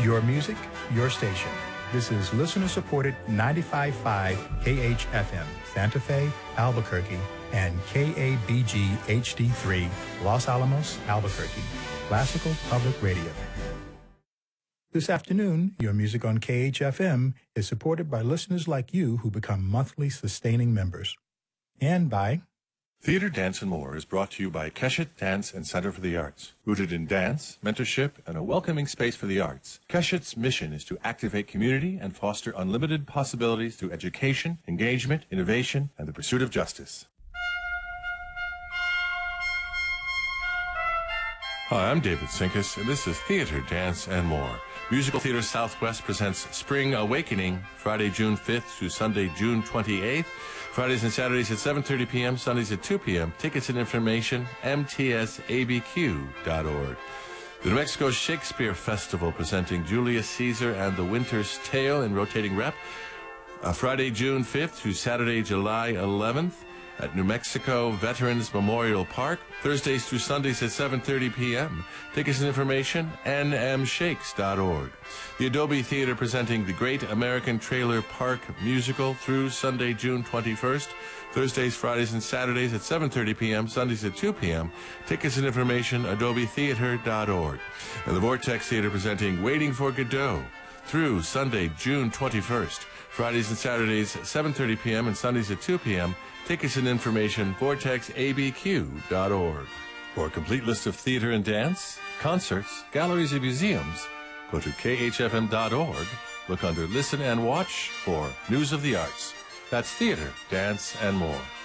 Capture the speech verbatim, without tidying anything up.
Your music, your station. This is listener-supported ninety-five point five K H F M, Santa Fe, Albuquerque, and K A B G H D three, Los Alamos, Albuquerque. Classical Public Radio. This afternoon, your music on K H F M is supported by listeners like you who become monthly sustaining members. And by... Theater, Dance, and More is brought to you by Keshet Dance and Center for the Arts. Rooted in dance, mentorship, and a welcoming space for the arts, Keshet's mission is to activate community and foster unlimited possibilities through education, engagement, innovation, and the pursuit of justice. Hi, I'm David Sinkus, and this is Theater, Dance, and More. Musical Theater Southwest presents Spring Awakening, Friday, June fifth through Sunday, June twenty-eighth. Fridays and Saturdays at seven thirty p.m., Sundays at two p.m. Tickets and information, m t s a b q dot org. The New Mexico Shakespeare Festival presenting Julius Caesar and the Winter's Tale in rotating rep. Uh, Friday, June fifth through Saturday, July eleventh at New Mexico Veterans Memorial Park. Thursdays through Sundays at seven thirty p.m. Tickets and information, n m shakes dot org. The Adobe Theater presenting the Great American Trailer Park Musical through Sunday, June twenty-first. Thursdays, Fridays, and Saturdays at seven thirty p.m., Sundays at two p.m. Tickets and information, adobe theater dot org. And the Vortex Theater presenting Waiting for Godot through Sunday, June twenty-first. Fridays and Saturdays at seven thirty p.m. and Sundays at two p.m. Tickets and information, vortex a b q dot org. For a complete list of theater and dance, concerts, galleries, and museums, go to k h f m dot org, look under Listen and Watch for News of the Arts. That's theater, dance, and more.